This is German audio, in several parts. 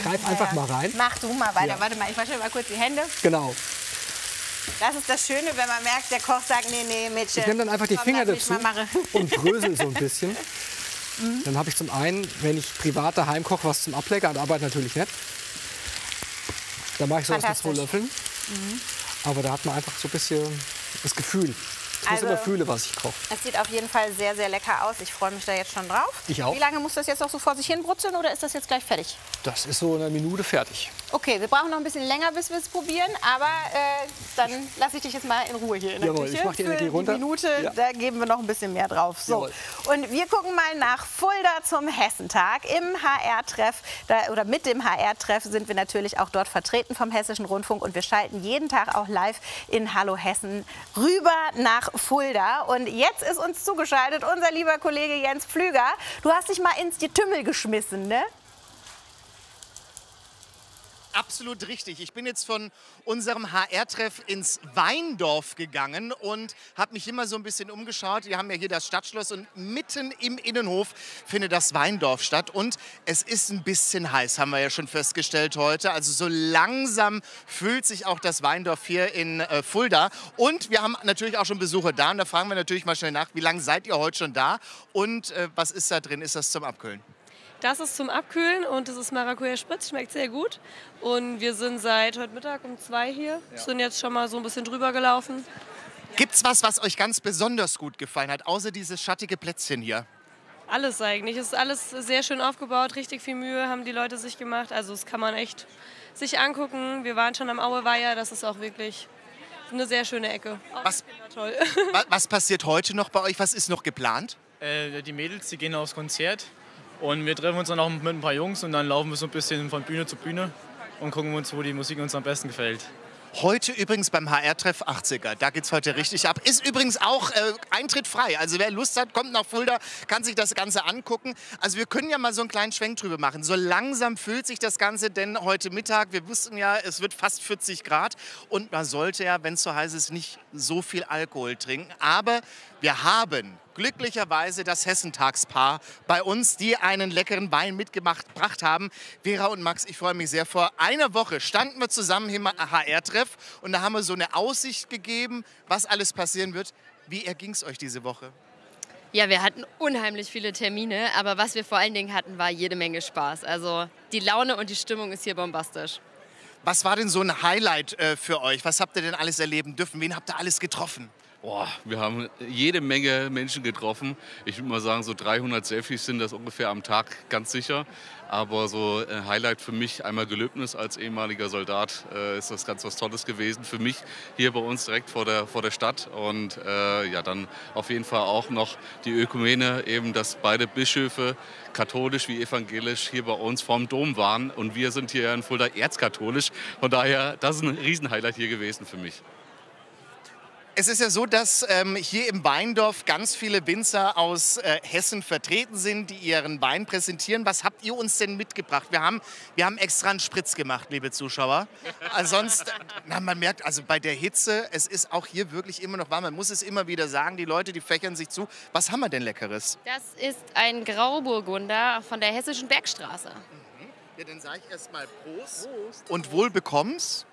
Greif einfach mal rein. Mach du mal weiter. Ja. Warte mal, ich wasche mal kurz die Hände. Genau. Das ist das Schöne, wenn man merkt, der Koch sagt, nee, Mädchen. Ich nehme dann einfach die komm, Finger lass mich dazu mal machen. und brösel so ein bisschen. Dann habe ich zum einen, wenn ich privat daheim koche, was zum Ablecker, an Arbeit natürlich nicht. Da mache ich so aus mit 2 Löffeln. Aber da hat man einfach so ein bisschen das Gefühl. Ich muss immer fühlen, was ich koche. Es sieht auf jeden Fall sehr, sehr lecker aus. Ich freue mich da jetzt schon drauf. Ich auch. Wie lange muss das jetzt noch so vor sich hin brutzeln oder ist das jetzt gleich fertig? Das ist so in einer Minute fertig. Okay, wir brauchen noch ein bisschen länger, bis wir es probieren. Aber dann lasse ich dich jetzt mal in Ruhe hier in der Jawohl, Küche. ich mache die Energie runter. Die Minute, Ja. da geben wir noch ein bisschen mehr drauf. So. Jawohl. Und wir gucken mal nach Fulda zum Hessentag. Im HR-Treff, oder mit dem HR-Treff sind wir natürlich auch dort vertreten vom Hessischen Rundfunk. Und wir schalten jeden Tag auch live in Hallo Hessen rüber nach Fulda. Und jetzt ist uns zugeschaltet unser lieber Kollege Jens Pflüger. Du hast dich mal ins Getümmel geschmissen, ne? Absolut richtig. Ich bin jetzt von unserem HR-Treff ins Weindorf gegangen und habe mich immer so ein bisschen umgeschaut. Wir haben ja hier das Stadtschloss und mitten im Innenhof findet das Weindorf statt. Und es ist ein bisschen heiß, haben wir ja schon festgestellt heute. Also so langsam füllt sich auch das Weindorf hier in Fulda. Und wir haben natürlich auch schon Besucher da. Und da fragen wir natürlich mal schnell nach, wie lange seid ihr heute schon da? Und was ist da drin? Ist das zum Abkühlen? Das ist zum Abkühlen und das ist Maracuja-Spritz, schmeckt sehr gut. Und wir sind seit heute Mittag um 2 hier, sind jetzt schon mal so ein bisschen drüber gelaufen. Gibt's was euch ganz besonders gut gefallen hat, außer dieses schattige Plätzchen hier? Alles eigentlich, es ist alles sehr schön aufgebaut, richtig viel Mühe haben die Leute sich gemacht. Also das kann man echt sich angucken. Wir waren schon am Aueweiher, das ist auch wirklich eine sehr schöne Ecke. Was, Toll. was passiert heute noch bei euch? Was ist noch geplant? Die Mädels, die gehen aufs Konzert und wir treffen uns dann auch mit ein paar Jungs und dann laufen wir so ein bisschen von Bühne zu Bühne und gucken uns, wo die Musik uns am besten gefällt. Heute übrigens beim HR-Treff 80er, da geht's heute richtig ab. Ist übrigens auch Eintritt frei. Also wer Lust hat, kommt nach Fulda, kann sich das Ganze angucken. Also wir können ja mal so einen kleinen Schwenk drüber machen. So langsam füllt sich das Ganze, denn heute Mittag, wir wussten ja, es wird fast 40 Grad. Und man sollte ja, wenn es so heiß ist, nicht so viel Alkohol trinken. Aber wir haben glücklicherweise das Hessentagspaar bei uns, die einen leckeren Wein mitgebracht haben. Vera und Max, ich freue mich sehr. Vor einer Woche standen wir zusammen hier im HR-Treff und da haben wir so eine Aussicht gegeben, was alles passieren wird. Wie erging es euch diese Woche? Ja, wir hatten unheimlich viele Termine, aber was wir vor allen Dingen hatten, war jede Menge Spaß. Also die Laune und die Stimmung ist hier bombastisch. Was war denn so ein Highlight für euch? Was habt ihr denn alles erleben dürfen? Wen habt ihr alles getroffen? Boah, wir haben jede Menge Menschen getroffen. Ich würde mal sagen, so 300 Selfies sind das ungefähr am Tag, ganz sicher. Aber so ein Highlight für mich, einmal Gelöbnis als ehemaliger Soldat, ist das ganz was Tolles gewesen. Für mich hier bei uns direkt vor der Stadt. Und ja, dann auf jeden Fall auch noch die Ökumene, eben, dass beide Bischöfe, katholisch wie evangelisch, hier bei uns vorm Dom waren. Und wir sind hier in Fulda erzkatholisch. Von daher, das ist ein Riesenhighlight hier gewesen für mich. Es ist ja so, dass hier im Weindorf ganz viele Winzer aus Hessen vertreten sind, die ihren Wein präsentieren. Was habt ihr uns denn mitgebracht? Wir haben extra einen Spritz gemacht, liebe Zuschauer. Sonst, man merkt, also bei der Hitze, es ist auch hier wirklich immer noch warm. Man muss es immer wieder sagen, die Leute, die fächern sich zu. Was haben wir denn Leckeres? Das ist ein Grauburgunder von der Hessischen Bergstraße. Ja, dann sage ich erst mal Prost. Und wohl bekomm's.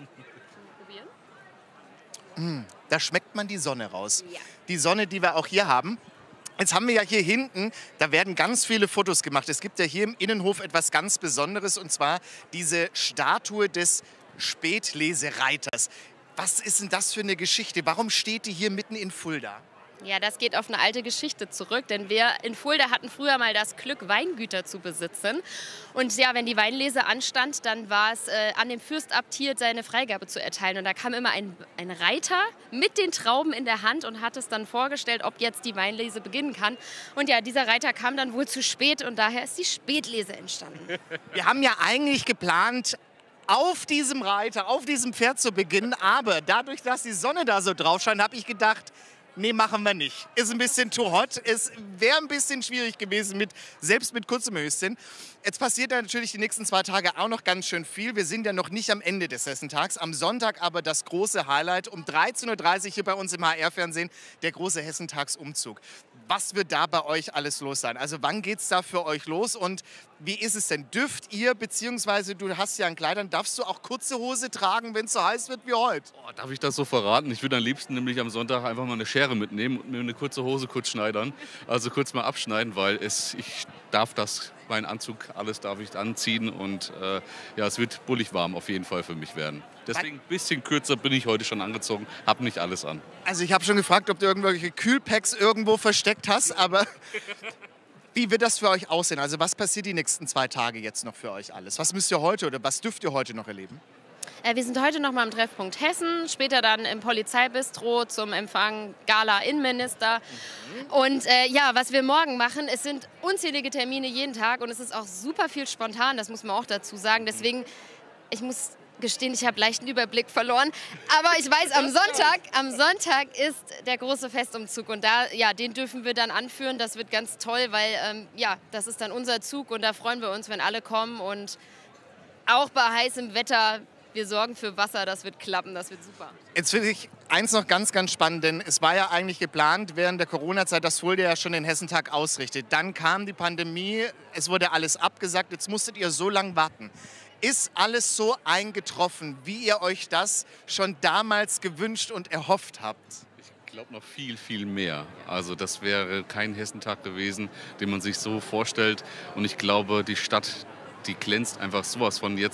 Da schmeckt man die Sonne raus. Ja. Die Sonne, die wir auch hier haben. Jetzt haben wir ja hier hinten, da werden ganz viele Fotos gemacht. Es gibt ja hier im Innenhof etwas ganz Besonderes, und zwar diese Statue des Spätlesereiters. Was ist denn das für eine Geschichte? Warum steht die hier mitten in Fulda? Ja, das geht auf eine alte Geschichte zurück, denn wir in Fulda hatten früher mal das Glück, Weingüter zu besitzen. Und ja, wenn die Weinlese anstand, dann war es an dem Fürst abtiert, seine Freigabe zu erteilen. Und da kam immer ein Reiter mit den Trauben in der Hand und hat es dann vorgestellt, ob jetzt die Weinlese beginnen kann. Und ja, dieser Reiter kam dann wohl zu spät und daher ist die Spätlese entstanden. Wir haben ja eigentlich geplant, auf diesem Reiter, auf diesem Pferd zu beginnen. Aber dadurch, dass die Sonne da so drauf scheint, habe ich gedacht, nee, machen wir nicht. Ist ein bisschen too hot. Es wäre ein bisschen schwierig gewesen, selbst mit kurzem Höschen. Jetzt passiert ja natürlich die nächsten 2 Tage auch noch ganz schön viel. Wir sind ja noch nicht am Ende des Hessentags. Am Sonntag aber das große Highlight. Um 13:30 Uhr hier bei uns im HR-Fernsehen der große Hessentagsumzug. Was wird da bei euch alles los sein? Also wann geht es da für euch los und Wie ist es denn? Dürft ihr, beziehungsweise du hast ja ein Kleid, dann darfst du auch kurze Hose tragen, wenn es so heiß wird wie heute? Oh, darf ich das so verraten? Ich würde am liebsten nämlich am Sonntag einfach mal eine Schere mitnehmen und mir eine kurze Hose kurz schneidern. Also kurz mal abschneiden, weil ich darf meinen Anzug, alles darf ich anziehen. Und ja, es wird bullig warm auf jeden Fall für mich werden. Deswegen ein bisschen kürzer bin ich heute schon angezogen, habe nicht alles an. Also ich habe schon gefragt, ob du irgendwelche Kühlpacks irgendwo versteckt hast, aber wie wird das für euch aussehen? Also was passiert die nächsten 2 Tage jetzt noch für euch alles? Was müsst ihr heute oder was dürft ihr heute noch erleben? Wir sind heute noch mal im Treffpunkt Hessen, später dann im Polizeibistro zum Empfang Gala Innenminister. Und ja, was wir morgen machen, es sind unzählige Termine jeden Tag und es ist auch super viel spontan, das muss man auch dazu sagen. Deswegen, ich muss gestehen, ich habe leichten Überblick verloren. Aber ich weiß, am Sonntag ist der große Festumzug und da, ja, den dürfen wir dann anführen. Das wird ganz toll, weil ja, das ist dann unser Zug und da freuen wir uns, wenn alle kommen. Und auch bei heißem Wetter, wir sorgen für Wasser, das wird klappen, das wird super. Jetzt finde ich eins noch ganz, ganz spannend, denn es war ja eigentlich geplant während der Corona-Zeit, dass Fulda ja schon den Hessentag ausrichtet. Dann kam die Pandemie, es wurde alles abgesagt, jetzt musstet ihr so lange warten. Ist alles so eingetroffen, wie ihr euch das schon damals gewünscht und erhofft habt? Ich glaube noch viel, viel mehr. Also das wäre kein Hessentag gewesen, den man sich so vorstellt. Und ich glaube, die Stadt, die glänzt einfach sowas von jetzt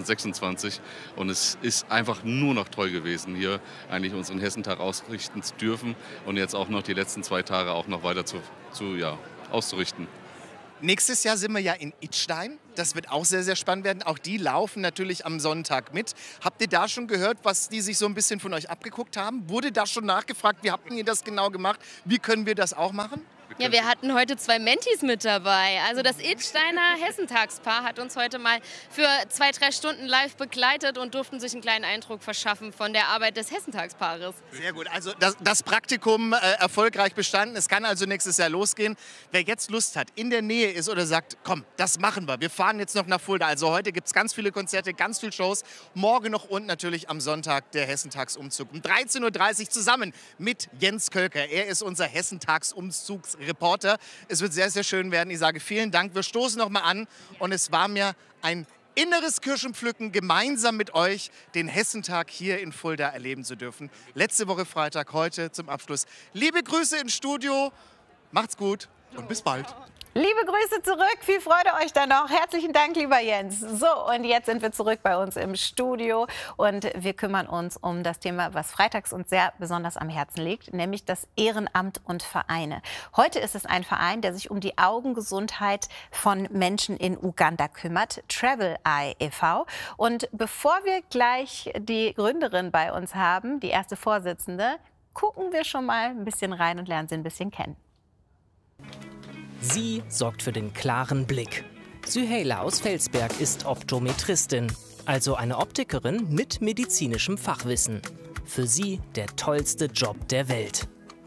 2026. Und es ist einfach nur noch toll gewesen, hier eigentlich unseren Hessentag ausrichten zu dürfen und jetzt auch noch die letzten 2 Tage auch noch weiter auszurichten. Nächstes Jahr sind wir ja in Idstein. Das wird auch sehr, sehr spannend werden. Auch die laufen natürlich am Sonntag mit. Habt ihr da schon gehört, was die sich so ein bisschen von euch abgeguckt haben? Wurde da schon nachgefragt, wie habt ihr das genau gemacht? Wie können wir das auch machen? Ja, wir hatten heute 2 Mentis mit dabei. Also das Idsteiner Hessentagspaar hat uns heute mal für 2-3 Stunden live begleitet und durften sich einen kleinen Eindruck verschaffen von der Arbeit des Hessentagspaares. Sehr gut. Also das Praktikum erfolgreich bestanden. Es kann also nächstes Jahr losgehen. Wer jetzt Lust hat, in der Nähe ist oder sagt, komm, das machen wir. Wir fahren jetzt noch nach Fulda. Also heute gibt es ganz viele Konzerte, ganz viele Shows. Morgen noch und natürlich am Sonntag der Hessentagsumzug. Um 13:30 Uhr zusammen mit Jens Kölker. Er ist unser Hessentagsumzugsreporter. Es wird sehr, sehr schön werden. Ich sage vielen Dank. Wir stoßen noch mal an. Und es war mir ein inneres Kirschenpflücken, gemeinsam mit euch den Hessentag hier in Fulda erleben zu dürfen. Letzte Woche Freitag, heute zum Abschluss. Liebe Grüße ins Studio. Macht's gut und bis bald. Liebe Grüße zurück, viel Freude euch dann noch. Herzlichen Dank, lieber Jens. So, und jetzt sind wir zurück bei uns im Studio und wir kümmern uns um das Thema, was freitags uns sehr besonders am Herzen liegt, nämlich das Ehrenamt und Vereine. Heute ist es ein Verein, der sich um die Augengesundheit von Menschen in Uganda kümmert, Travel Eye e.V. Und bevor wir gleich die Gründerin bei uns haben, die erste Vorsitzende, gucken wir schon mal ein bisschen rein und lernen sie ein bisschen kennen. Sie sorgt für den klaren Blick. Süheyla aus Felsberg ist Optometristin, also eine Optikerin mit medizinischem Fachwissen. Für sie der tollste Job der Welt.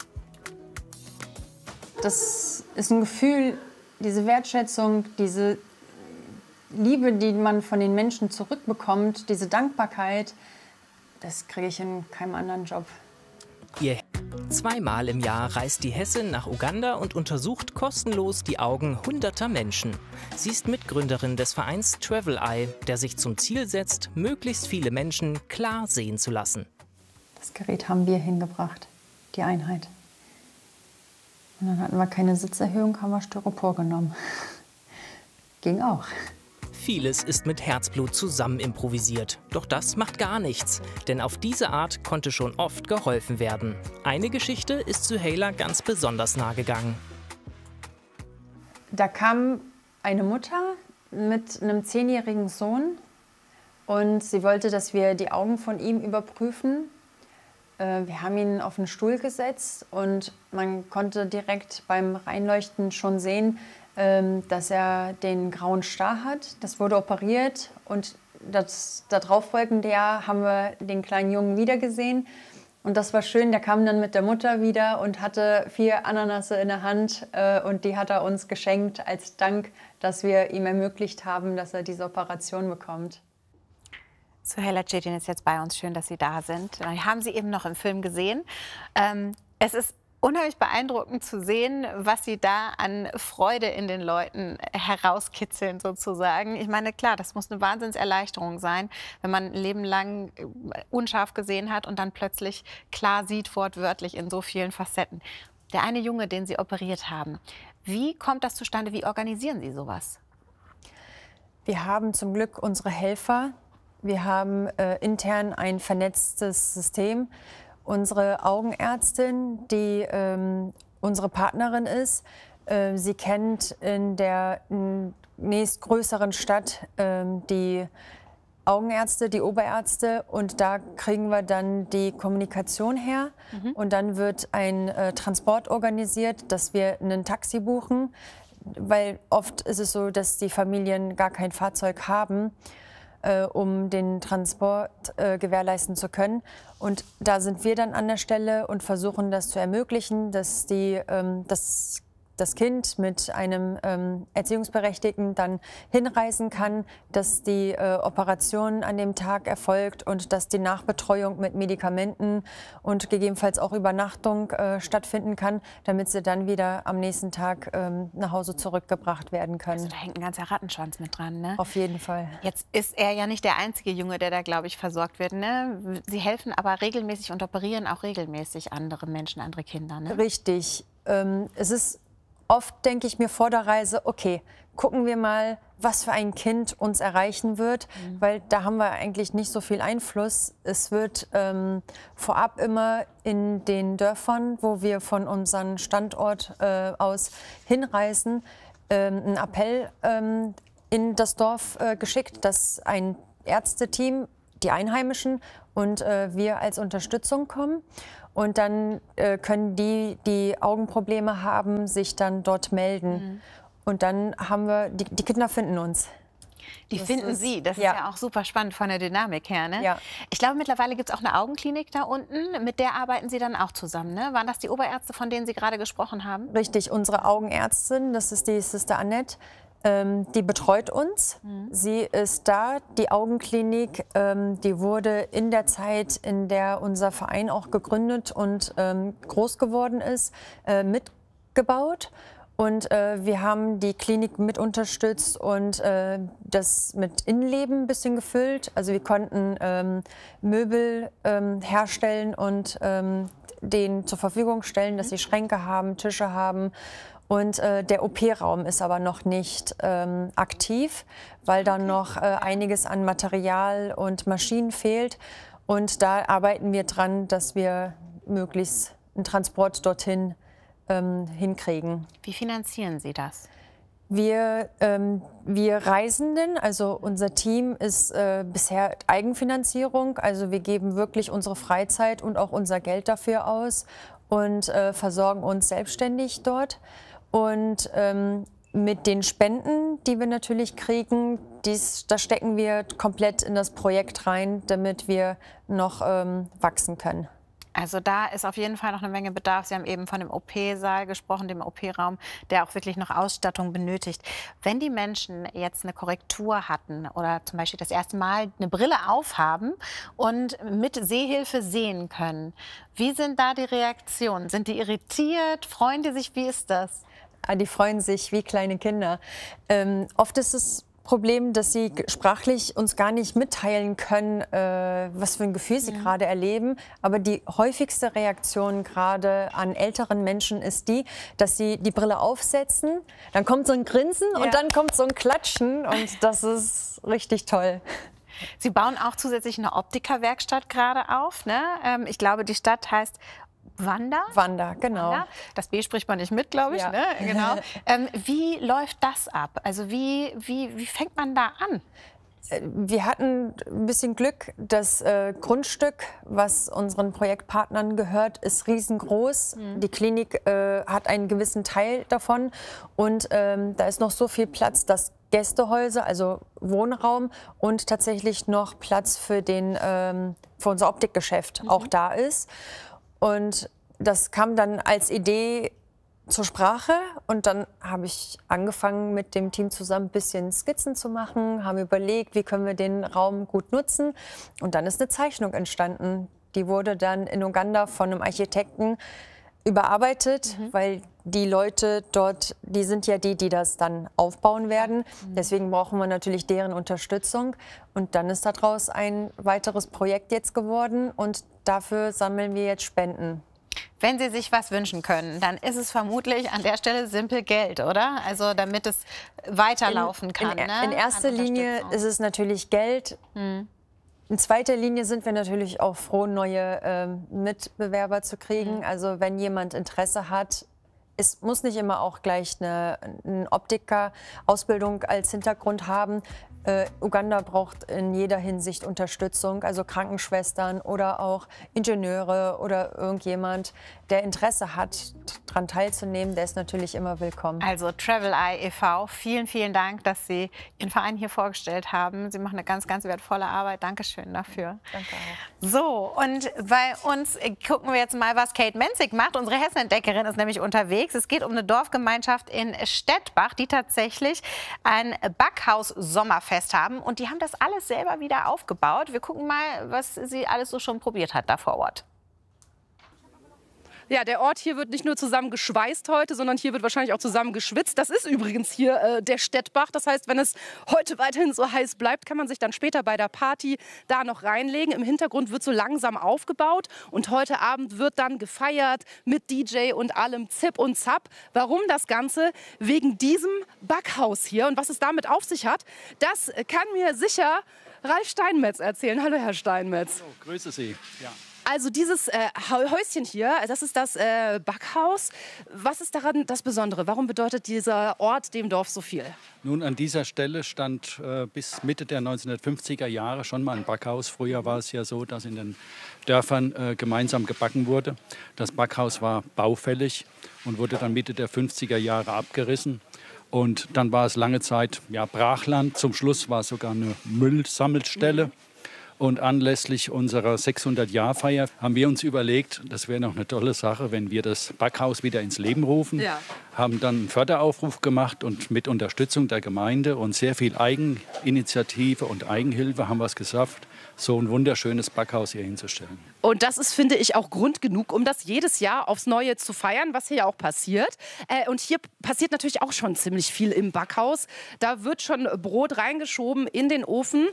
Das ist ein Gefühl, diese Wertschätzung, diese Liebe, die man von den Menschen zurückbekommt, diese Dankbarkeit, das kriege ich in keinem anderen Job. Zweimal im Jahr reist die Hessin nach Uganda und untersucht kostenlos die Augen hunderter Menschen. Sie ist Mitgründerin des Vereins Travel Eye, der sich zum Ziel setzt, möglichst viele Menschen klar sehen zu lassen. Das Gerät haben wir hingebracht, die Einheit. Und dann hatten wir keine Sitzerhöhung, haben wir Styropor genommen. Ging auch. Vieles ist mit Herzblut zusammen improvisiert. Doch das macht gar nichts, denn auf diese Art konnte schon oft geholfen werden. Eine Geschichte ist Süheyla ganz besonders nahe gegangen. Da kam eine Mutter mit einem 10-jährigen Sohn und sie wollte, dass wir die Augen von ihm überprüfen. Wir haben ihn auf einen Stuhl gesetzt und man konnte direkt beim Reinleuchten schon sehen, dass er den grauen Star hat. Das wurde operiert und das darauffolgende Jahr haben wir den kleinen Jungen wieder gesehen. Und das war schön, der kam dann mit der Mutter wieder und hatte 4 Ananasse in der Hand und die hat er uns geschenkt als Dank, dass wir ihm ermöglicht haben, dass er diese Operation bekommt. Süheyla Cetin ist jetzt bei uns. Schön, dass Sie da sind. Wir haben Sie eben noch im Film gesehen. Es ist unheimlich beeindruckend zu sehen, was Sie da an Freude in den Leuten herauskitzeln sozusagen. Ich meine, klar, das muss eine Wahnsinnserleichterung sein, wenn man ein Leben lang unscharf gesehen hat und dann plötzlich klar sieht, wortwörtlich in so vielen Facetten. Der eine Junge, den Sie operiert haben, wie kommt das zustande? Wie organisieren Sie sowas? Wir haben zum Glück unsere Helfer. Wir haben intern ein vernetztes System. Unsere Augenärztin, die unsere Partnerin ist, sie kennt in der nächstgrößeren Stadt die Augenärzte, die Oberärzte, und da kriegen wir dann die Kommunikation her. Und dann wird ein Transport organisiert, dass wir ein Taxi buchen, weil oft ist es so, dass die Familien gar kein Fahrzeug haben, um den Transport gewährleisten zu können. Und da sind wir dann an der Stelle und versuchen das zu ermöglichen, dass das Kind mit einem Erziehungsberechtigten dann hinreisen kann, dass die Operation an dem Tag erfolgt und dass die Nachbetreuung mit Medikamenten und gegebenenfalls auch Übernachtung stattfinden kann, damit sie dann wieder am nächsten Tag nach Hause zurückgebracht werden können. Also da hängt ein ganzer Rattenschwanz mit dran, ne? Auf jeden Fall. Jetzt ist er ja nicht der einzige Junge, der da, glaube ich, versorgt wird, ne? Sie helfen aber regelmäßig und operieren auch regelmäßig andere Menschen, andere Kinder, ne? Richtig. Es ist oft, denke ich mir vor der Reise, okay, gucken wir mal, was für ein Kind uns erreichen wird, weil da haben wir eigentlich nicht so viel Einfluss. Es wird vorab immer in den Dörfern, wo wir von unserem Standort aus hinreisen, ein Appell in das Dorf geschickt, dass ein Ärzteteam, die Einheimischen und wir als Unterstützung kommen. Und dann können die Augenprobleme haben, sich dann dort melden. Und dann haben wir, die Kinder finden uns. Die finden Sie. Das ist ja auch super spannend von der Dynamik her, ne? Ja. Ich glaube, mittlerweile gibt es auch eine Augenklinik da unten. Mit der arbeiten Sie dann auch zusammen, ne? Waren das die Oberärzte, von denen Sie gerade gesprochen haben? Richtig, unsere Augenärztin, das ist die Sister Annette. Die betreut uns. Sie ist da. Die Augenklinik, die wurde in der Zeit, in der unser Verein auch gegründet und groß geworden ist, mitgebaut. Und wir haben die Klinik mit unterstützt und das mit Innenleben ein bisschen gefüllt. Also wir konnten Möbel herstellen und denen zur Verfügung stellen, dass sie Schränke haben, Tische haben. Und der OP-Raum ist aber noch nicht aktiv, weil da noch einiges an Material und Maschinen fehlt. Und da arbeiten wir dran, dass wir möglichst einen Transport dorthin hinkriegen. Wie finanzieren Sie das? Wir Reisenden, also unser Team ist bisher Eigenfinanzierung. Also wir geben wirklich unsere Freizeit und auch unser Geld dafür aus und versorgen uns selbstständig dort. Und mit den Spenden, die wir natürlich kriegen, da stecken wir komplett in das Projekt rein, damit wir noch wachsen können. Also da ist auf jeden Fall noch eine Menge Bedarf. Sie haben eben von dem OP-Saal gesprochen, dem OP-Raum, der auch wirklich noch Ausstattung benötigt. Wenn die Menschen jetzt eine Korrektur hatten oder zum Beispiel das erste Mal eine Brille aufhaben und mit Sehhilfe sehen können, wie sind da die Reaktionen? Sind die irritiert? Freuen die sich? Wie ist das? Die freuen sich wie kleine Kinder. Oft ist es Problem, dass sie sprachlich uns gar nicht mitteilen können, was für ein Gefühl sie gerade erleben. Aber die häufigste Reaktion gerade an älteren Menschen ist die, dass sie die Brille aufsetzen, dann kommt so ein Grinsen und dann kommt so ein Klatschen und das ist richtig toll. Sie bauen auch zusätzlich eine Optikerwerkstatt gerade auf, ne? Ich glaube, die Stadt heißt Wanda? Wanda, genau. Wanda. Das B spricht man nicht mit, glaube ich. Ja. Ne? Genau. Wie läuft das ab? Also wie fängt man da an? Wir hatten ein bisschen Glück. Das Grundstück, was unseren Projektpartnern gehört, ist riesengroß. Die Klinik hat einen gewissen Teil davon. Und da ist noch so viel Platz, dass Gästehäuser, also Wohnraum und tatsächlich noch Platz für unser Optikgeschäft auch da ist. Und das kam dann als Idee zur Sprache und dann habe ich angefangen, mit dem Team zusammen ein bisschen Skizzen zu machen, haben überlegt, wie können wir den Raum gut nutzen und dann ist eine Zeichnung entstanden. Die wurde dann in Uganda von einem Architekten überarbeitet, weil die Leute dort, die sind ja die das dann aufbauen werden. Deswegen brauchen wir natürlich deren Unterstützung. Und dann ist daraus ein weiteres Projekt jetzt geworden und dafür sammeln wir jetzt Spenden. Wenn Sie sich was wünschen können, dann ist es vermutlich an der Stelle simpel Geld, oder? Also damit es weiterlaufen kann. In erster Linie ist es natürlich Geld. In zweiter Linie sind wir natürlich auch froh, neue Mitbewerber zu kriegen. Also wenn jemand Interesse hat, es muss nicht immer auch gleich eine Optiker-Ausbildung als Hintergrund haben. Uganda braucht in jeder Hinsicht Unterstützung, also Krankenschwestern oder auch Ingenieure oder irgendjemand, der Interesse hat, daran teilzunehmen, der ist natürlich immer willkommen. Also Travel Eye e.V., vielen, vielen Dank, dass Sie Ihren Verein hier vorgestellt haben. Sie machen eine ganz, ganz wertvolle Arbeit. Dankeschön dafür. Danke auch. So, und bei uns gucken wir jetzt mal, was Kate Menzig macht. Unsere Hessenentdeckerin ist nämlich unterwegs. Es geht um eine Dorfgemeinschaft in Stettbach, die tatsächlich ein Backhaus-Sommerfest haben. Und die haben das alles selber wieder aufgebaut. Wir gucken mal, was sie alles so schon probiert hat da vor Ort. Ja, der Ort hier wird nicht nur zusammen geschweißt heute, sondern hier wird wahrscheinlich auch zusammen geschwitzt. Das ist übrigens hier der Stettbach. Das heißt, wenn es heute weiterhin so heiß bleibt, kann man sich dann später bei der Party da noch reinlegen. Im Hintergrund wird so langsam aufgebaut und heute Abend wird dann gefeiert mit DJ und allem Zip und Zap. Warum das Ganze? Wegen diesem Backhaus hier. Und was es damit auf sich hat, das kann mir sicher Ralf Steinmetz erzählen. Hallo, Herr Steinmetz. Hallo, grüße Sie. Ja. Also dieses Häuschen hier, das ist das Backhaus. Was ist daran das Besondere? Warum bedeutet dieser Ort dem Dorf so viel? Nun, an dieser Stelle stand bis Mitte der 1950er Jahre schon mal ein Backhaus. Früher war es ja so, dass in den Dörfern gemeinsam gebacken wurde. Das Backhaus war baufällig und wurde dann Mitte der 50er Jahre abgerissen. Und dann war es lange Zeit Brachland. Zum Schluss war es sogar eine Müllsammelstelle. Und anlässlich unserer 600-Jahr-Feier haben wir uns überlegt, das wäre noch eine tolle Sache, wenn wir das Backhaus wieder ins Leben rufen. Ja. Haben dann einen Förderaufruf gemacht und mit Unterstützung der Gemeinde und sehr viel Eigeninitiative und Eigenhilfe haben wir es geschafft, so ein wunderschönes Backhaus hier hinzustellen. Und das ist, finde ich, auch Grund genug, um das jedes Jahr aufs Neue zu feiern, was hier ja auch passiert. Und hier passiert natürlich auch schon ziemlich viel im Backhaus. Da wird schon Brot reingeschoben in den Ofen.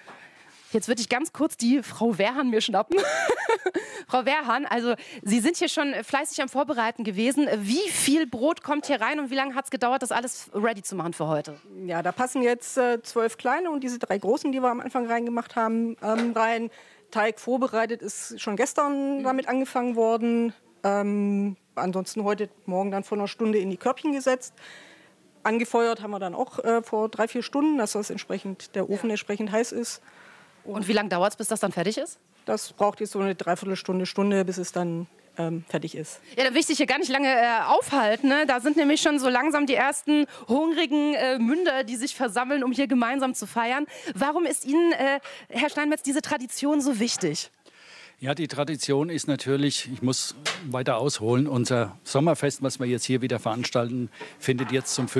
Jetzt würde ich ganz kurz die Frau Wehrhahn mir schnappen. Frau Wehrhahn, also Sie sind hier schon fleißig am Vorbereiten gewesen. Wie viel Brot kommt hier rein und wie lange hat es gedauert, das alles ready zu machen für heute? Ja, da passen jetzt 12 kleine und diese 3 großen, die wir am Anfang reingemacht haben, rein. Teig vorbereitet ist schon gestern damit angefangen worden. Ansonsten heute Morgen dann vor einer Stunde in die Körbchen gesetzt. Angefeuert haben wir dann auch vor 3-4 Stunden, dass das entsprechend, der Ofen entsprechend heiß ist. Und wie lange dauert es, bis das dann fertig ist? Das braucht jetzt so eine Dreiviertelstunde, bis es dann fertig ist. Ja, dann will ich dich hier gar nicht lange aufhalten. Ne? Da sind nämlich schon so langsam die ersten hungrigen Münder, die sich versammeln, um hier gemeinsam zu feiern. Warum ist Ihnen, Herr Steinmetz, diese Tradition so wichtig? Ja, die Tradition ist natürlich, ich muss weiter ausholen, unser Sommerfest, was wir jetzt hier wieder veranstalten, findet jetzt zum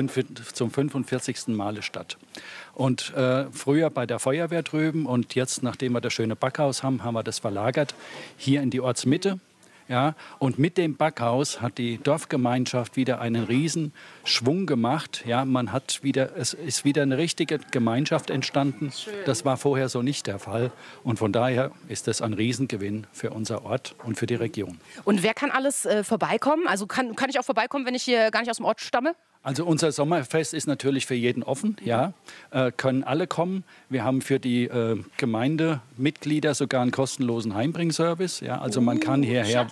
45. Male statt. Und früher bei der Feuerwehr drüben und jetzt, nachdem wir das schöne Backhaus haben, haben wir das verlagert hier in die Ortsmitte. Ja, und mit dem Backhaus hat die Dorfgemeinschaft wieder einen riesen Schwung gemacht. Ja, es ist wieder eine richtige Gemeinschaft entstanden. Schön. Das war vorher so nicht der Fall. Und von daher ist das ein Riesengewinn für unser Ort und für die Region. Und wer kann alles vorbeikommen? Also kann ich auch vorbeikommen, wenn ich hier gar nicht aus dem Ort stamme? Also unser Sommerfest ist natürlich für jeden offen, ja, können alle kommen. Wir haben für die Gemeindemitglieder sogar einen kostenlosen Heimbringservice. Ja, also man kann hierher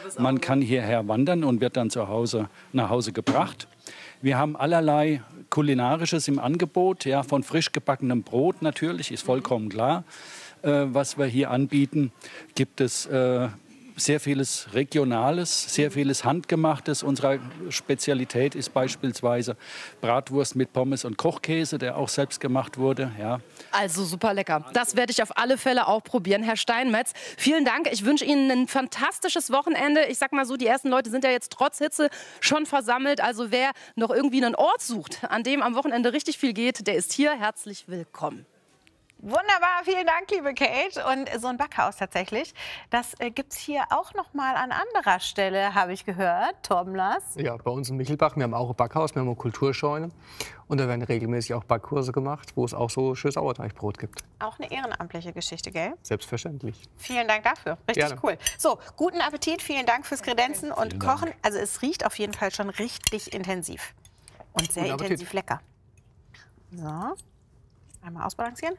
wandern und wird dann nach Hause gebracht. Wir haben allerlei Kulinarisches im Angebot, ja, von frisch gebackenem Brot natürlich, ist vollkommen klar. Was wir hier anbieten, gibt es sehr vieles Regionales, sehr vieles Handgemachtes. Unsere Spezialität ist beispielsweise Bratwurst mit Pommes und Kochkäse, der auch selbst gemacht wurde. Ja. Also super lecker. Das werde ich auf alle Fälle auch probieren. Herr Steinmetz, vielen Dank. Ich wünsche Ihnen ein fantastisches Wochenende. Ich sag mal so, die ersten Leute sind ja jetzt trotz Hitze schon versammelt. Also wer noch irgendwie einen Ort sucht, an dem am Wochenende richtig viel geht, der ist hier herzlich willkommen. Wunderbar, vielen Dank, liebe Kate. Und so ein Backhaus tatsächlich, das gibt es hier auch noch mal an anderer Stelle, habe ich gehört. Torben Lars? Ja, bei uns in Michelbach, wir haben auch ein Backhaus, wir haben eine Kulturscheune. Und da werden regelmäßig auch Backkurse gemacht, wo es auch so schönes Sauerteigbrot gibt. Auch eine ehrenamtliche Geschichte, gell? Selbstverständlich. Vielen Dank dafür, richtig Gerne. cool. So, guten Appetit, vielen Dank fürs Kredenzen und Kochen. Also es riecht auf jeden Fall schon richtig intensiv und sehr intensiv lecker. So, einmal ausbalancieren.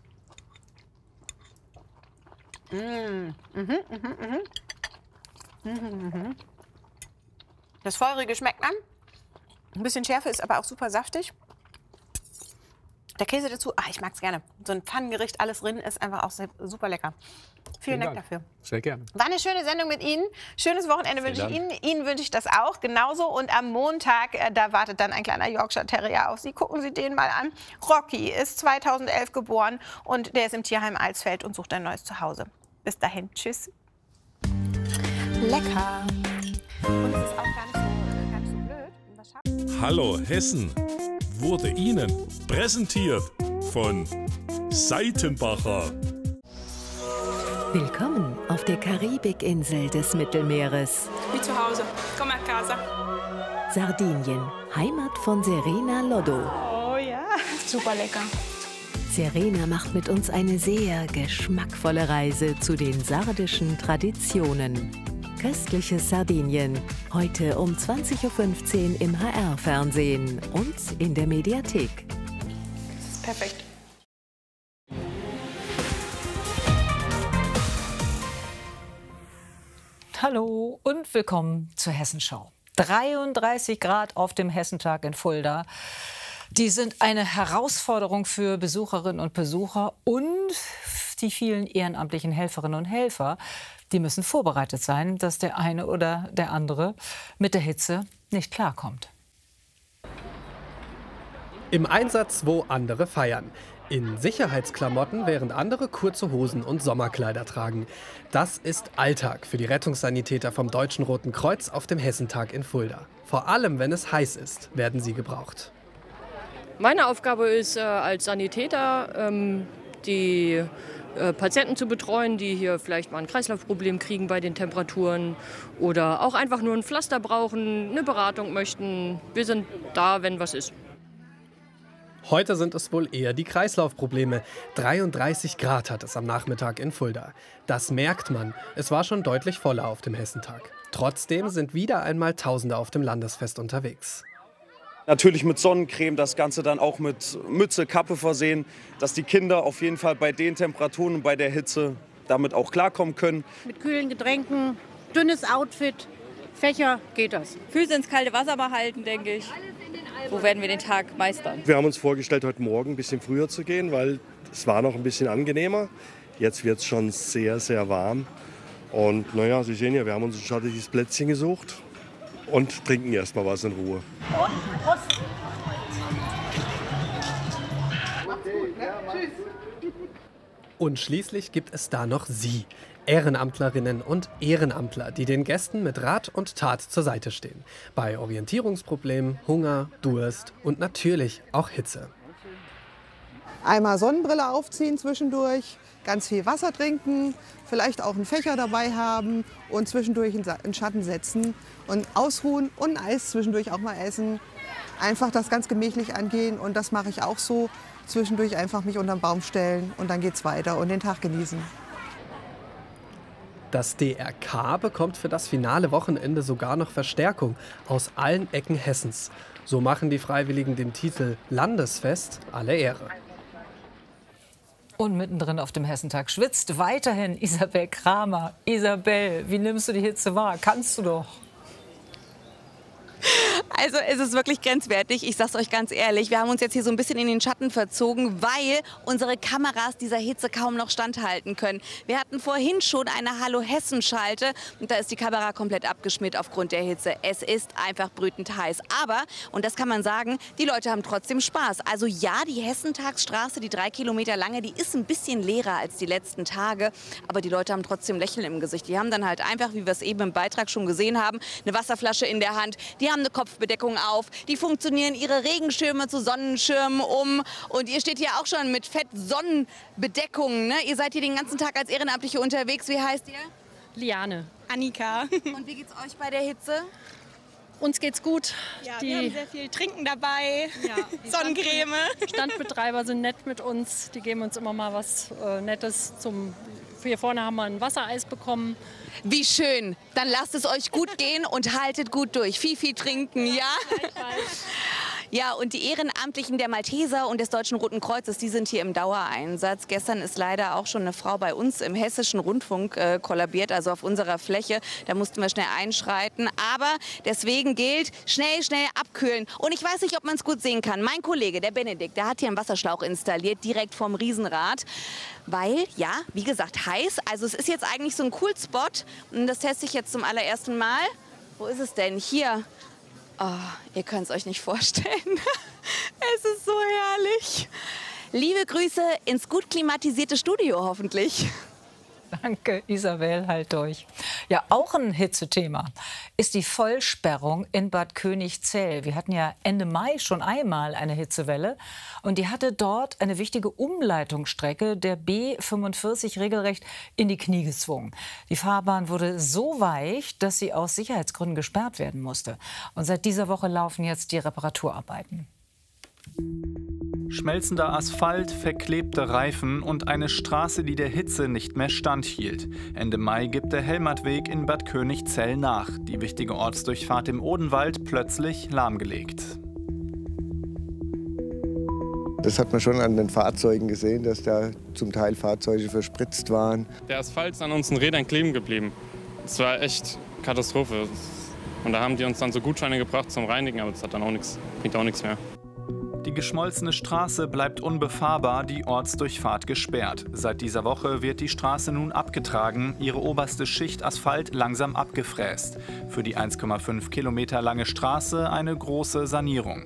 Das Feurige schmeckt an. Ein bisschen Schärfe ist aber auch super saftig. Der Käse dazu, ich mag es gerne. So ein Pfannengericht, alles drin, ist einfach auch super lecker. Vielen Dank dafür. Sehr gerne. War eine schöne Sendung mit Ihnen. Schönes Wochenende wünsche ich Ihnen. Ihnen wünsche ich das auch genauso. Und am Montag, da wartet dann ein kleiner Yorkshire Terrier auf Sie. Gucken Sie den mal an. Rocky ist 2011 geboren und der ist im Tierheim Alsfeld und sucht ein neues Zuhause. Bis dahin, tschüss. Lecker. Und es ist auch gar nicht so blöd. Hallo Hessen wurde Ihnen präsentiert von Seitenbacher. Willkommen auf der Karibikinsel des Mittelmeeres. Wie zu Hause. Komm a casa. Sardinien, Heimat von Serena Loddo. Oh ja, super lecker. Serena macht mit uns eine sehr geschmackvolle Reise zu den sardischen Traditionen. Köstliches Sardinien, heute um 20:15 Uhr im HR-Fernsehen und in der Mediathek. Das ist perfekt. Hallo und willkommen zur Hessenschau. 33 Grad auf dem Hessentag in Fulda. Die sind eine Herausforderung für Besucherinnen und Besucher und die vielen ehrenamtlichen Helferinnen und Helfer. Die müssen vorbereitet sein, dass der eine oder der andere mit der Hitze nicht klarkommt. Im Einsatz, wo andere feiern. In Sicherheitsklamotten, während andere kurze Hosen und Sommerkleider tragen. Das ist Alltag für die Rettungssanitäter vom Deutschen Roten Kreuz auf dem Hessentag in Fulda. Vor allem, wenn es heiß ist, werden sie gebraucht. Meine Aufgabe ist als Sanitäter, die Patienten zu betreuen, die hier vielleicht mal ein Kreislaufproblem kriegen bei den Temperaturen oder auch einfach nur ein Pflaster brauchen, eine Beratung möchten. Wir sind da, wenn was ist. Heute sind es wohl eher die Kreislaufprobleme. 33 Grad hat es am Nachmittag in Fulda. Das merkt man. Es war schon deutlich voller auf dem Hessentag. Trotzdem sind wieder einmal Tausende auf dem Landesfest unterwegs. Natürlich mit Sonnencreme, das Ganze dann auch mit Mütze, Kappe versehen, dass die Kinder auf jeden Fall bei den Temperaturen und bei der Hitze damit auch klarkommen können. Mit kühlen Getränken, dünnes Outfit, Fächer, geht das. Füße ins kalte Wasser behalten, denke ich. So werden wir den Tag meistern. Wir haben uns vorgestellt, heute Morgen ein bisschen früher zu gehen, weil es war noch ein bisschen angenehmer. Jetzt wird es schon sehr, sehr warm. Und naja, Sie sehen ja, wir haben uns ein schattiges Plätzchen gesucht und trinken erst mal was in Ruhe. Und Prost. Und schließlich gibt es da noch Sie, Ehrenamtlerinnen und Ehrenamtler, die den Gästen mit Rat und Tat zur Seite stehen. Bei Orientierungsproblemen, Hunger, Durst und natürlich auch Hitze. Einmal Sonnenbrille aufziehen zwischendurch, ganz viel Wasser trinken, vielleicht auch einen Fächer dabei haben und zwischendurch in Schatten setzen und ausruhen und Eis zwischendurch auch mal essen. Einfach das ganz gemächlich angehen und das mache ich auch so. Zwischendurch einfach mich unter den Baum stellen und dann geht's weiter und den Tag genießen. Das DRK bekommt für das finale Wochenende sogar noch Verstärkung aus allen Ecken Hessens. So machen die Freiwilligen dem Titel Landesfest alle Ehre. Und mittendrin auf dem Hessentag schwitzt weiterhin Isabel Kramer. Isabel, wie nimmst du die Hitze wahr? Kannst du doch. Also es ist wirklich grenzwertig, ich sag's euch ganz ehrlich. Wir haben uns jetzt hier so ein bisschen in den Schatten verzogen, weil unsere Kameras dieser Hitze kaum noch standhalten können. Wir hatten vorhin schon eine Hallo-Hessen-Schalte und da ist die Kamera komplett abgeschmiert aufgrund der Hitze. Es ist einfach brütend heiß. Aber, und das kann man sagen, die Leute haben trotzdem Spaß. Also ja, die Hessentagsstraße, die 3 Kilometer lange, die ist ein bisschen leerer als die letzten Tage. Aber die Leute haben trotzdem Lächeln im Gesicht. Die haben dann halt einfach, wie wir es eben im Beitrag schon gesehen haben, eine Wasserflasche in der Hand. Die haben eine Kopfbedeckung Sonnenbedeckung auf. Die funktionieren ihre Regenschirme zu Sonnenschirmen um. Und ihr steht hier auch schon mit Fett-Sonnenbedeckung. Ne? Ihr seid hier den ganzen Tag als Ehrenamtliche unterwegs. Wie heißt ihr? Liane. Annika. Und wie geht's euch bei der Hitze? Uns geht's gut. Ja, wir haben sehr viel Trinken dabei, Sonnencreme. Standbetreiber sind nett mit uns. Die geben uns immer mal was Nettes zum... Hier vorne haben wir ein Wassereis bekommen. Wie schön. Dann lasst es euch gut gehen und haltet gut durch. Viel trinken, ja? Ja, und die Ehrenamtlichen der Malteser und des Deutschen Roten Kreuzes, die sind hier im Dauereinsatz. Gestern ist leider auch schon eine Frau bei uns im Hessischen Rundfunk kollabiert, also auf unserer Fläche. Da mussten wir schnell einschreiten. Aber deswegen gilt, schnell abkühlen. Und ich weiß nicht, ob man es gut sehen kann. Mein Kollege, der Benedikt, der hat hier einen Wasserschlauch installiert, direkt vorm Riesenrad. Weil, ja, wie gesagt, heiß. Also es ist jetzt eigentlich so ein Cool-Spot. Und das teste ich jetzt zum allerersten Mal. Wo ist es denn? Hier. Oh, ihr könnt es euch nicht vorstellen. Es ist so herrlich. Liebe Grüße ins gut klimatisierte Studio hoffentlich. Danke, Isabel, halt durch. Ja, auch ein Hitzethema ist die Vollsperrung in Bad Königzell. Wir hatten ja Ende Mai schon einmal eine Hitzewelle und die hatte dort eine wichtige Umleitungsstrecke der B45 regelrecht in die Knie gezwungen. Die Fahrbahn wurde so weich, dass sie aus Sicherheitsgründen gesperrt werden musste. Und seit dieser Woche laufen jetzt die Reparaturarbeiten. Schmelzender Asphalt, verklebte Reifen und eine Straße, die der Hitze nicht mehr standhielt. Ende Mai gibt der Helmertweg in Bad Königzell nach. Die wichtige Ortsdurchfahrt im Odenwald plötzlich lahmgelegt. Das hat man schon an den Fahrzeugen gesehen, dass da zum Teil Fahrzeuge verspritzt waren. Der Asphalt ist an unseren Rädern kleben geblieben. Das war echt Katastrophe. Und da haben die uns dann so Gutscheine gebracht zum Reinigen, aber das hat dann auch nichts, bringt auch nichts mehr. Die geschmolzene Straße bleibt unbefahrbar, die Ortsdurchfahrt gesperrt. Seit dieser Woche wird die Straße nun abgetragen, ihre oberste Schicht Asphalt langsam abgefräst. Für die 1,5 Kilometer lange Straße eine große Sanierung.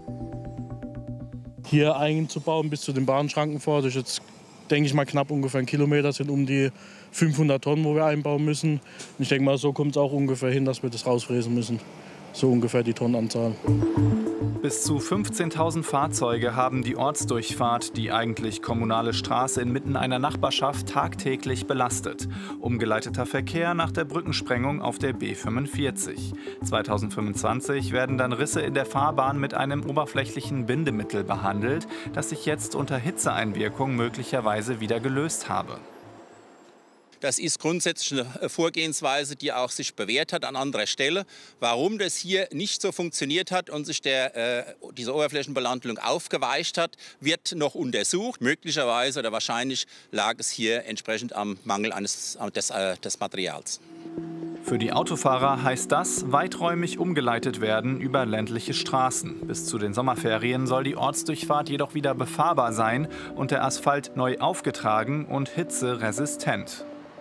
Hier einzubauen bis zu den Bahnschranken vor, das ist jetzt, denke ich mal, knapp ungefähr 1 Kilometer, sind um die 500 Tonnen, wo wir einbauen müssen. Und ich denke mal, so kommt es auch ungefähr hin, dass wir das rausfräsen müssen. So ungefähr die Tonnenanzahl. Bis zu 15.000 Fahrzeuge haben die Ortsdurchfahrt, die eigentlich kommunale Straße inmitten einer Nachbarschaft, tagtäglich belastet. Umgeleiteter Verkehr nach der Brückensprengung auf der B45. 2025 werden dann Risse in der Fahrbahn mit einem oberflächlichen Bindemittel behandelt, das sich jetzt unter Hitzeeinwirkung möglicherweise wieder gelöst habe. Das ist grundsätzlich eine Vorgehensweise, die auch sich bewährt hat an anderer Stelle. Warum das hier nicht so funktioniert hat und sich diese Oberflächenbelandung aufgeweicht hat, wird noch untersucht. Möglicherweise oder wahrscheinlich lag es hier entsprechend am Mangel des Materials. Für die Autofahrer heißt das, weiträumig umgeleitet werden über ländliche Straßen. Bis zu den Sommerferien soll die Ortsdurchfahrt jedoch wieder befahrbar sein und der Asphalt neu aufgetragen und hitzeresistent.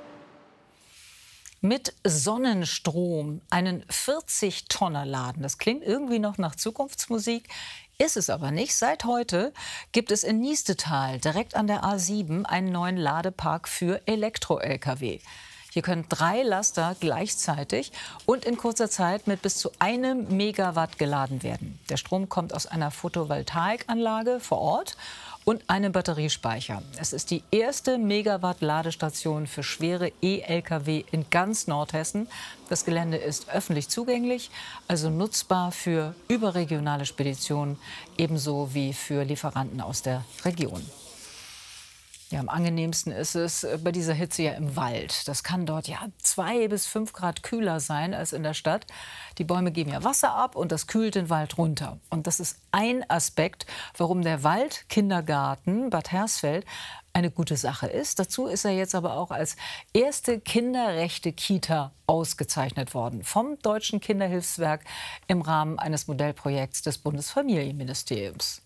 Mit Sonnenstrom einen 40-Tonner laden. Das klingt irgendwie noch nach Zukunftsmusik, ist es aber nicht. Seit heute gibt es in Niestetal, direkt an der A7, einen neuen Ladepark für Elektro-Lkw. Hier können 3 Laster gleichzeitig und in kurzer Zeit mit bis zu 1 Megawatt geladen werden. Der Strom kommt aus einer Photovoltaikanlage vor Ort und einem Batteriespeicher. Es ist die erste Megawatt-Ladestation für schwere E-Lkw in ganz Nordhessen. Das Gelände ist öffentlich zugänglich, also nutzbar für überregionale Speditionen, ebenso wie für Lieferanten aus der Region. Ja, am angenehmsten ist es bei dieser Hitze ja im Wald. Das kann dort ja 2 bis 5 Grad kühler sein als in der Stadt. Die Bäume geben ja Wasser ab und das kühlt den Wald runter. Und das ist ein Aspekt, warum der Waldkindergarten Bad Hersfeld eine gute Sache ist. Dazu ist er jetzt aber auch als erste kinderrechte Kita ausgezeichnet worden vom Deutschen Kinderhilfswerk im Rahmen eines Modellprojekts des Bundesfamilienministeriums.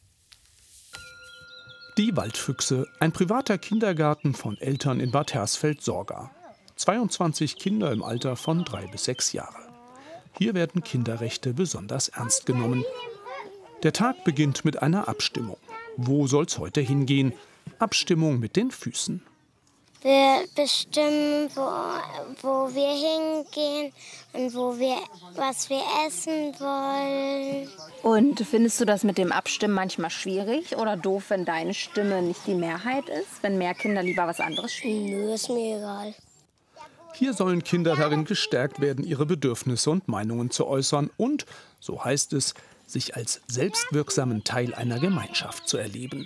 Die Waldfüchse, ein privater Kindergarten von Eltern in Bad Hersfeld-Sorga. 22 Kinder im Alter von 3 bis 6 Jahre. Hier werden Kinderrechte besonders ernst genommen. Der Tag beginnt mit einer Abstimmung. Wo soll's heute hingehen? Abstimmung mit den Füßen. Wir bestimmen, wo wir hingehen und was wir essen wollen. Und findest du das mit dem Abstimmen manchmal schwierig oder doof, wenn deine Stimme nicht die Mehrheit ist? Wenn mehr Kinder lieber was anderes spielen? Nö, ist mir egal. Hier sollen Kinder darin gestärkt werden, ihre Bedürfnisse und Meinungen zu äußern und, so heißt es, sich als selbstwirksamen Teil einer Gemeinschaft zu erleben.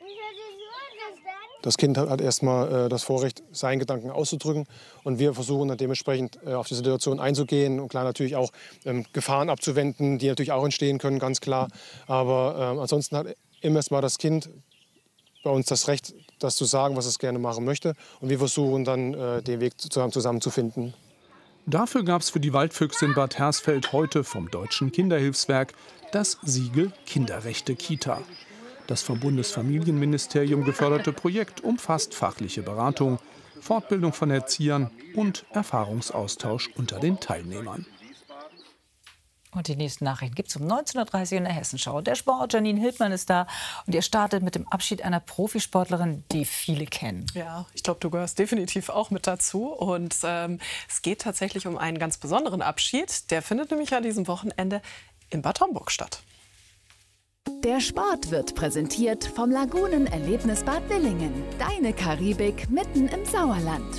Das Kind hat erstmal das Vorrecht, seinen Gedanken auszudrücken. Und wir versuchen dann dementsprechend auf die Situation einzugehen und klar natürlich auch Gefahren abzuwenden, die natürlich auch entstehen können, ganz klar. Aber ansonsten hat immer erstmal das Kind bei uns das Recht, das zu sagen, was es gerne machen möchte. Und wir versuchen dann, den Weg zusammen zu finden. Dafür gab es für die Waldfüchse in Bad Hersfeld heute vom Deutschen Kinderhilfswerk das Siegel Kinderrechte Kita. Das vom Bundesfamilienministerium geförderte Projekt umfasst fachliche Beratung, Fortbildung von Erziehern und Erfahrungsaustausch unter den Teilnehmern. Und die nächsten Nachrichten gibt es um 19:30 Uhr in der Hessenschau. Der Sport, Janine Hildmann ist da und ihr startet mit dem Abschied einer Profisportlerin, die viele kennen. Ja, ich glaube, du gehörst definitiv auch mit dazu. Und es geht tatsächlich um einen ganz besonderen Abschied. Der findet nämlich an diesem Wochenende in Bad Homburg statt. Der Sport wird präsentiert vom Lagunenerlebnis-Bad Willingen. Deine Karibik mitten im Sauerland.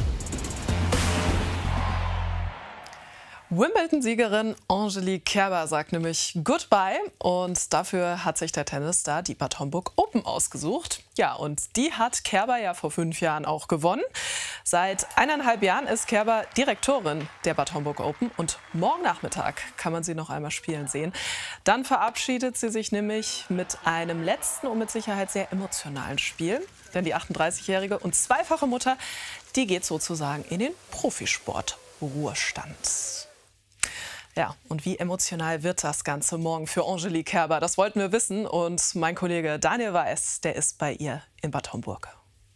Wimbledon-Siegerin Angelique Kerber sagt nämlich Goodbye und dafür hat sich der Tennisstar die Bad Homburg Open ausgesucht. Ja, und die hat Kerber ja vor 5 Jahren auch gewonnen. Seit 1,5 Jahren ist Kerber Direktorin der Bad Homburg Open und morgen Nachmittag kann man sie noch einmal spielen sehen. Dann verabschiedet sie sich nämlich mit einem letzten und mit Sicherheit sehr emotionalen Spiel. Denn die 38-jährige und zweifache Mutter, die geht sozusagen in den Profisport-Ruhestand. Ja, und wie emotional wird das Ganze morgen für Angelique Kerber? Das wollten wir wissen und mein Kollege Daniel Weiß, der ist bei ihr in Bad Homburg.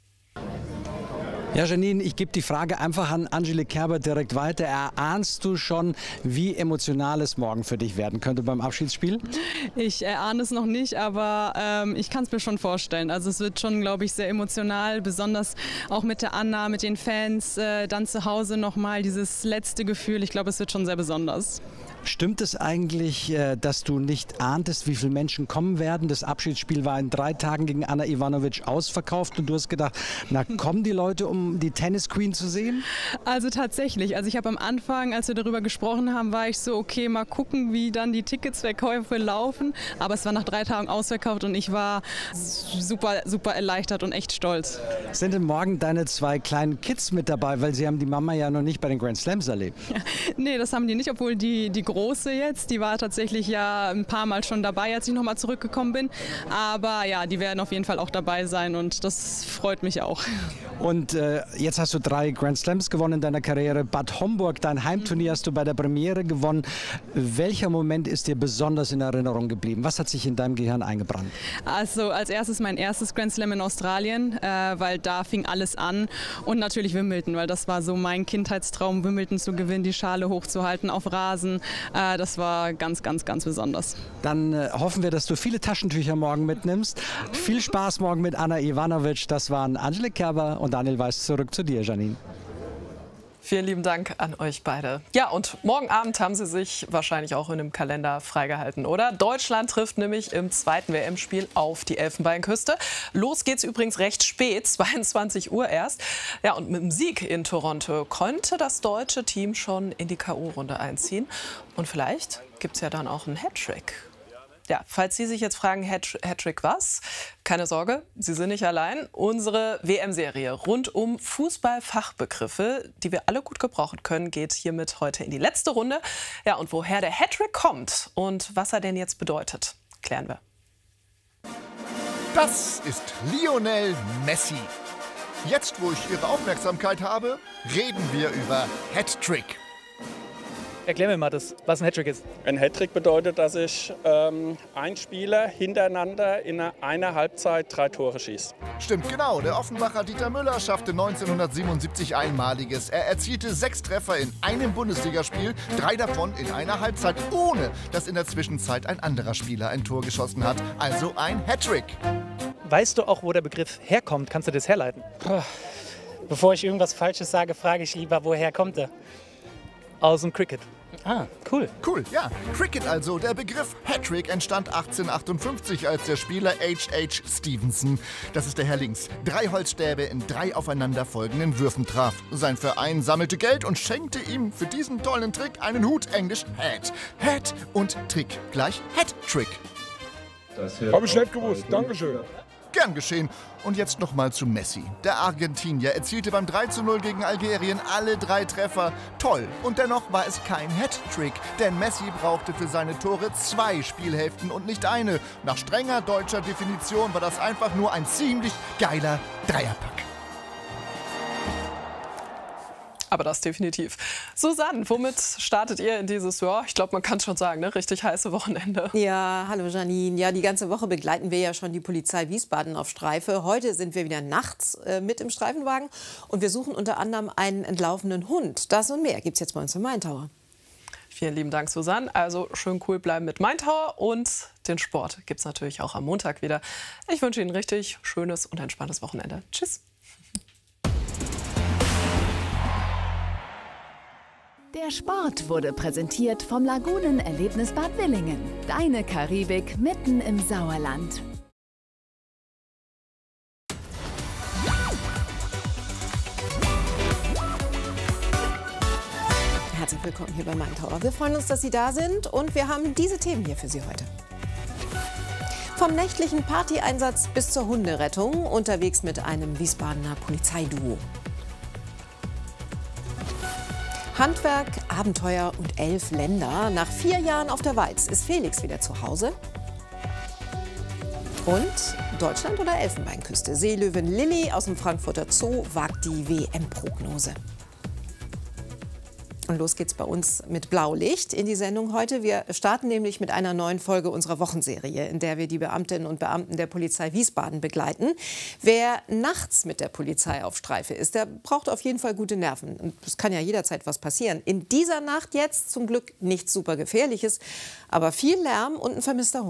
Ja, Janine, ich gebe die Frage einfach an Angelique Kerber direkt weiter. Erahnst du schon, wie emotional es morgen für dich werden könnte beim Abschiedsspiel? Ich erahne es noch nicht, aber ich kann es mir schon vorstellen. Also es wird schon, glaube ich, sehr emotional, besonders auch mit der Anna, mit den Fans, dann zu Hause nochmal dieses letzte Gefühl. Ich glaube, es wird schon sehr besonders. Stimmt es eigentlich, dass du nicht ahntest, wie viele Menschen kommen werden? Das Abschiedsspiel war in 3 Tagen gegen Ana Ivanovic ausverkauft und du hast gedacht, na kommen die Leute, um die Tennis Queen zu sehen? Also tatsächlich. Also ich habe am Anfang, als wir darüber gesprochen haben, war ich so, okay, mal gucken, wie dann die Ticketsverkäufe laufen. Aber es war nach 3 Tagen ausverkauft und ich war super, super erleichtert und echt stolz. Sind denn morgen deine 2 kleinen Kids mit dabei? Weil sie haben die Mama ja noch nicht bei den Grand Slams erlebt. Nee, das haben die nicht, obwohl die Große jetzt, die war tatsächlich ja ein paar Mal schon dabei, als ich nochmal zurückgekommen bin. Aber ja, die werden auf jeden Fall auch dabei sein und das freut mich auch. Und jetzt hast du 3 Grand Slams gewonnen in deiner Karriere. Bad Homburg, dein Heimturnier, hast du bei der Premiere gewonnen. Welcher Moment ist dir besonders in Erinnerung geblieben? Was hat sich in deinem Gehirn eingebrannt? Also als erstes mein erstes Grand Slam in Australien, weil da fing alles an. Und natürlich Wimbledon, weil das war so mein Kindheitstraum, Wimbledon zu gewinnen, die Schale hochzuhalten auf Rasen. Das war ganz, ganz, ganz besonders. Dann hoffen wir, dass du viele Taschentücher morgen mitnimmst. Viel Spaß morgen mit Ana Ivanovic. Das waren Angelique Kerber und Daniel Weiß. Zurück zu dir, Janine. Vielen lieben Dank an euch beide. Ja, und morgen Abend haben Sie sich wahrscheinlich auch in dem Kalender freigehalten, oder? Deutschland trifft nämlich im 2. WM-Spiel auf die Elfenbeinküste. Los geht's übrigens recht spät, 22 Uhr erst. Ja, und mit dem Sieg in Toronto konnte das deutsche Team schon in die K.O.-Runde einziehen. Und vielleicht gibt's ja dann auch einen Hattrick. Ja, falls Sie sich jetzt fragen, Hattrick was? Keine Sorge, Sie sind nicht allein. Unsere WM-Serie rund um Fußball-Fachbegriffe, die wir alle gut gebrauchen können, geht hiermit heute in die letzte Runde. Ja, und woher der Hattrick kommt und was er denn jetzt bedeutet, klären wir. Das ist Lionel Messi. Jetzt, wo ich Ihre Aufmerksamkeit habe, reden wir über Hattrick. Erklär mir mal, was ein Hattrick ist. Ein Hattrick bedeutet, dass ich ein Spieler hintereinander in einer Halbzeit 3 Tore schießt. Stimmt genau, der Offenbacher Dieter Müller schaffte 1977 Einmaliges. Er erzielte 6 Treffer in einem Bundesligaspiel, 3 davon in einer Halbzeit, ohne dass in der Zwischenzeit ein anderer Spieler ein Tor geschossen hat. Also ein Hattrick. Weißt du auch, wo der Begriff herkommt? Kannst du das herleiten? Bevor ich irgendwas Falsches sage, frage ich lieber, woher kommt er? Aus dem Cricket. Ah, cool. Cool, ja. Cricket also. Der Begriff Hattrick entstand 1858, als der Spieler H.H. Stevenson, das ist der Herr links, 3 Holzstäbe in 3 aufeinanderfolgenden Würfen traf. Sein Verein sammelte Geld und schenkte ihm für diesen tollen Trick einen Hut, englisch Hat. Hat und Trick gleich Hat-Trick. Hab ich nicht gewusst. Dankeschön. Gern geschehen. Und jetzt nochmal zu Messi. Der Argentinier erzielte beim 3:0 gegen Algerien alle 3 Treffer. Toll. Und dennoch war es kein Hattrick, denn Messi brauchte für seine Tore 2 Spielhälften und nicht eine. Nach strenger deutscher Definition war das einfach nur ein ziemlich geiler Dreierpack. Aber das definitiv. Susanne, womit startet ihr in dieses, ja, ich glaube, man kann es schon sagen, ne, richtig heiße Wochenende? Ja, hallo Janine. Ja, die ganze Woche begleiten wir ja schon die Polizei Wiesbaden auf Streife. Heute sind wir wieder nachts mit im Streifenwagen und wir suchen unter anderem einen entlaufenen Hund. Das und mehr gibt's jetzt bei uns im Main Tower. Vielen lieben Dank, Susanne. Also schön cool bleiben mit Main Tower und den Sport gibt es natürlich auch am Montag wieder. Ich wünsche Ihnen ein richtig schönes und entspanntes Wochenende. Tschüss. Der Sport wurde präsentiert vom Lagunen-Erlebnis Bad Willingen. Deine Karibik mitten im Sauerland. Herzlich willkommen hier bei Main Tower. Wir freuen uns, dass Sie da sind und wir haben diese Themen hier für Sie heute. Vom nächtlichen Partyeinsatz bis zur Hunderettung, unterwegs mit einem Wiesbadener Polizeiduo. Handwerk, Abenteuer und 11 Länder. Nach 4 Jahren auf der Walz ist Felix wieder zu Hause. Und Deutschland oder Elfenbeinküste? Seelöwin Lilly aus dem Frankfurter Zoo wagt die WM-Prognose. Und los geht's bei uns mit Blaulicht in die Sendung heute. Wir starten nämlich mit einer neuen Folge unserer Wochenserie, in der wir die Beamtinnen und Beamten der Polizei Wiesbaden begleiten. Wer nachts mit der Polizei auf Streife ist, der braucht auf jeden Fall gute Nerven. Und es kann ja jederzeit was passieren. In dieser Nacht jetzt zum Glück nichts super Gefährliches, aber viel Lärm und ein vermisster Hund.